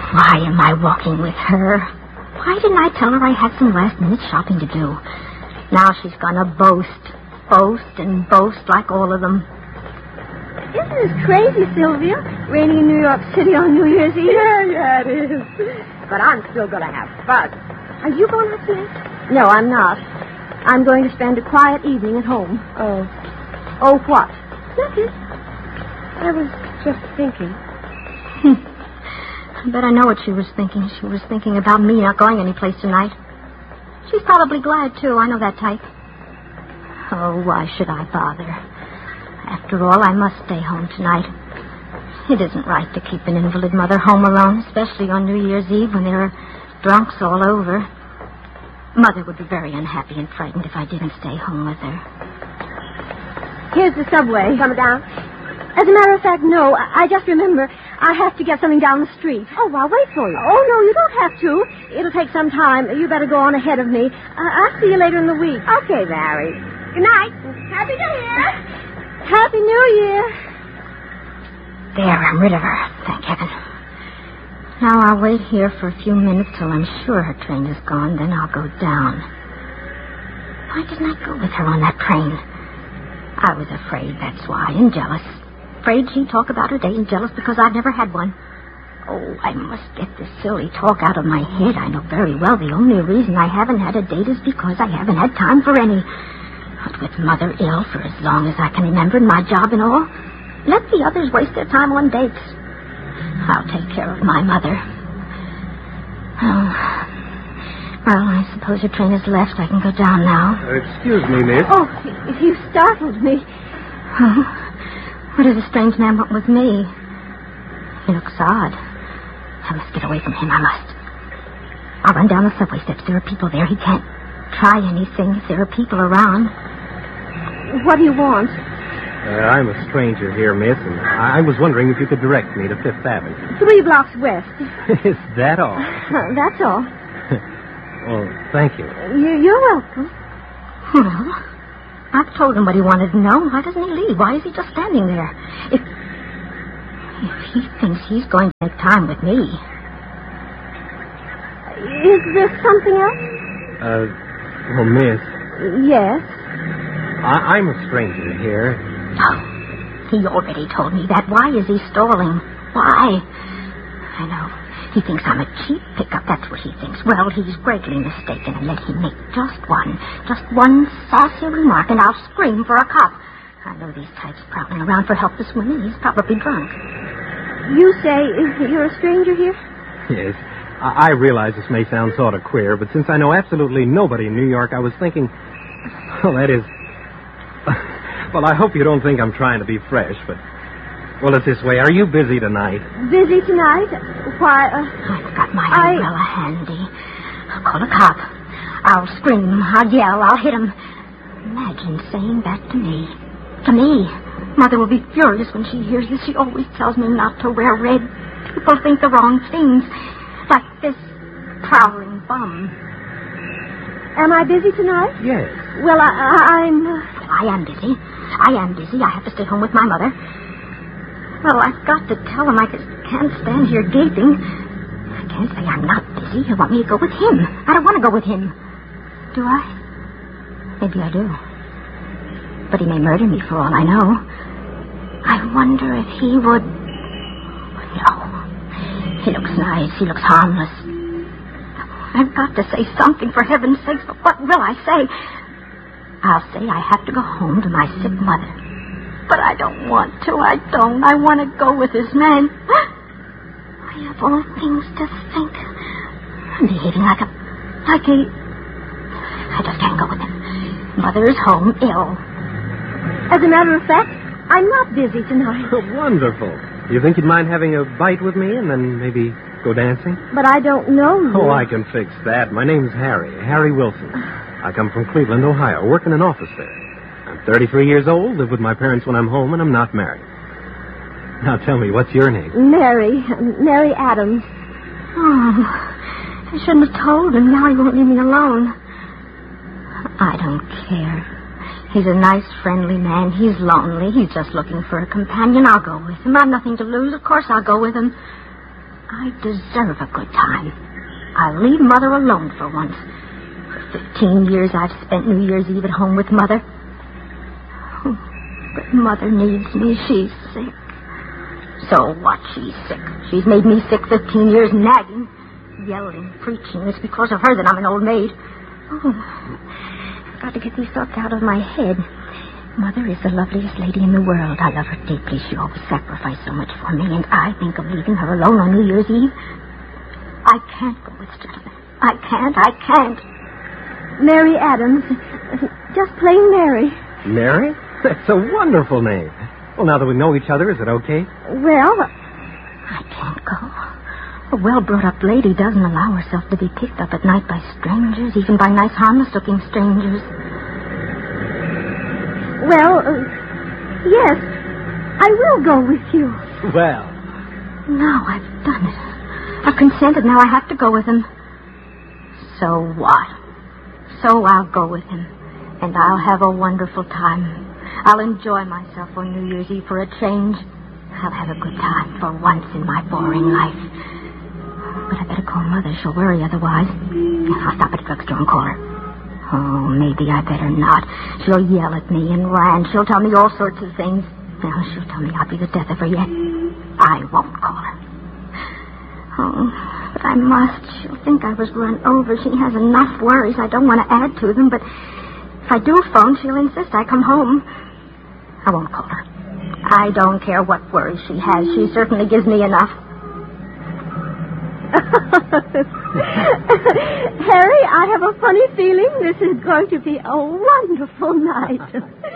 Why am I walking with her? Why didn't I tell her I had some last-minute shopping to do? Now she's gonna boast and boast like all of them. Isn't this crazy, Sylvia? Raining in New York City on New Year's Eve? Yeah, it is. But I'm still going to have fun. Are you going out tonight? No, I'm not. I'm going to spend a quiet evening at home. Oh. Oh, what? Nothing. I was just thinking. I bet I know what she was thinking. She was thinking about me not going anyplace tonight. She's probably glad, too. I know that type. Oh, why should I bother? After all, I must stay home tonight. It isn't right to keep an invalid mother home alone, especially on New Year's Eve when there are drunks all over. Mother would be very unhappy and frightened if I didn't stay home with her. Here's the subway. Coming down? As a matter of fact, no. I just remember I have to get something down the street. Oh, I'll wait for you. Oh, no, you don't have to. It'll take some time. You better go on ahead of me. I'll see you later in the week. Okay, Mary. Good night. Happy New Year. Happy New Year. There, I'm rid of her. Thank heaven. Now I'll wait here for a few minutes till I'm sure her train is gone. Then I'll go down. Why didn't I go with her on that train? I was afraid, that's why, and jealous. Afraid she'd talk about her date and jealous because I've never had one. Oh, I must get this silly talk out of my head. I know very well the only reason I haven't had a date is because I haven't had time for any. But with Mother ill for as long as I can remember and my job and all, let the others waste their time on dates. I'll take care of my mother. Oh, well, I suppose your train has left. I can go down now. Excuse me, miss. Oh, you startled me. Oh, what does a strange man want with me? He looks odd. I must get away from him. I must. I'll run down the subway steps. There are people there. He can't try anything if there are people around. What do you want? I'm a stranger here, miss, and I was wondering if you could direct me to Fifth Avenue. 3 blocks west. Is that all? That's all. Well, thank you. You're welcome. Well, I've told him what he wanted to know. Why doesn't he leave? Why is he just standing there? If he thinks he's going to make time with me. Is there something else? Well, miss, Yes. I'm a stranger here. Oh, he already told me that. Why is he stalling? Why? I know. He thinks I'm a cheap pickup. That's what he thinks. Well, he's greatly mistaken. And let him make just one sassy remark, and I'll scream for a cop. I know these types prowling around for helpless women. He's probably drunk. You say you're a stranger here? Yes, I realize this may sound sort of queer, but since I know absolutely nobody in New York, I was thinking, well, that is... Well, I hope you don't think I'm trying to be fresh, but... Well, it's this way. Are you busy tonight? Busy tonight? Why, I've got my umbrella handy. I'll call a cop. I'll scream. I'll yell. I'll hit him. Imagine saying that to me. To me. Mother will be furious when she hears this. She always tells me not to wear red. People think the wrong things. Like this prowling bum. am I busy tonight? Yes. Well, I'm... I am busy. I have to stay home with my mother. Well, I've got to tell him. I can't stand here gaping. I can't say I'm not busy. He'll want me to go with him. I don't want to go with him. Do I? Maybe I do. But he may murder me for all I know. I wonder if he would... No. He looks nice. He looks harmless. I've got to say something, for heaven's sake. But what will I say? I'll say I have to go home to my sick mother. But I don't want to. I don't. I want to go with this man. I have all things to think. I'm behaving like a... I just can't go with him. Mother is home, ill. As a matter of fact, I'm not busy tonight. Wonderful. You think you'd mind having a bite with me and then maybe go dancing? But I don't know you. Oh, I can fix that. My name's Harry Wilson. I come from Cleveland, Ohio, work in an office there. I'm 33 years old, live with my parents when I'm home, and I'm not married. Now tell me, what's your name? Mary Adams. Oh, I shouldn't have told him. Now he won't leave me alone. I don't care. He's a nice, friendly man. He's lonely. He's just looking for a companion. I'll go with him. I've nothing to lose. Of course I'll go with him. I deserve a good time. I'll leave Mother alone for once. For 15 years I've spent New Year's Eve at home with Mother. Oh, but Mother needs me. She's sick. So what? She's sick. She's made me sick 15 years nagging, yelling, preaching. It's because of her that I'm an old maid. Oh, I've got to get these thoughts out of my head. Mother is the loveliest lady in the world. I love her deeply. She always sacrificed so much for me, and I think of leaving her alone on New Year's Eve. I can't go with Stratton. I can't. Mary Adams. Just plain Mary. Mary? That's a wonderful name. Well, now that we know each other, is it okay? Well, I can't go. A well-brought-up lady doesn't allow herself to be picked up at night by strangers, even by nice, harmless-looking strangers. well, yes, I will go with you. Well. No, I've done it. I've consented. Now I have to go with him. So what? So I'll go with him, and I'll have a wonderful time. I'll enjoy myself on New Year's Eve for a change. I'll have a good time for once in my boring life. But I better call Mother. She'll worry otherwise. I'll stop at the drugstore and call her. Oh, maybe I better not. She'll yell at me and rant. She'll tell me all sorts of things. Well, she'll tell me I'll be the death of her yet. I won't call her. Oh, but I must. She'll think I was run over. She has enough worries. I don't want to add to them, but if I do phone, she'll insist I come home. I won't call her. I don't care what worries she has. She certainly gives me enough. Harry, I have a funny feeling this is going to be a wonderful night.